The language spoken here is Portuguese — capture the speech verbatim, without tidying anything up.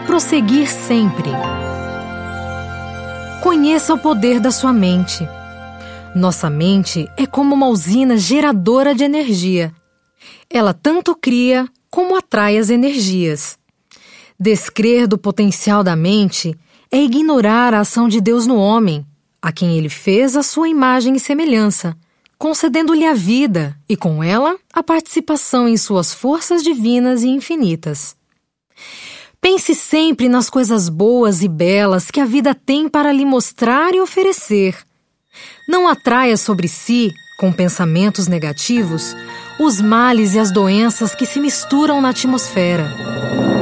Prosseguir sempre. Conheça o poder da sua mente. Nossa mente é como uma usina geradora de energia. Ela tanto cria como atrai as energias. Descrer do potencial da mente é ignorar a ação de Deus no homem, a quem Ele fez a sua imagem e semelhança, concedendo-lhe a vida e, com ela, a participação em suas forças divinas e infinitas. Pense sempre nas coisas boas e belas que a vida tem para lhe mostrar e oferecer. Não atraia sobre si, com pensamentos negativos, os males e as doenças que se misturam na atmosfera.